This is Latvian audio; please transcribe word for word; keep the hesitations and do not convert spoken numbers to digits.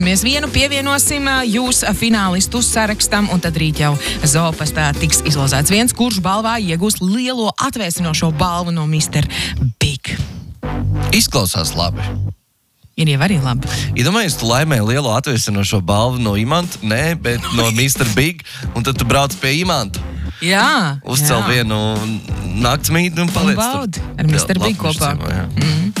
Mēs vienu pievienosim jūs finālistu sarakstam, un tad rīt jau Zoopastā tiks izlozēts viens, kurš balvā iegūs lielo atvēsinošo balvu no mister Big. Izklausās labi. Ir jau arī labi. Iedomājies, tu laimēji lielo atvēsinošo balvu no Imanta? Nē, bet no mister Big, un tad tu brauc pie Imanta. Jā. Uzcel jā. vienu naktsmītni un paliec un baudi ar mister Big kopā. Jā. Mm.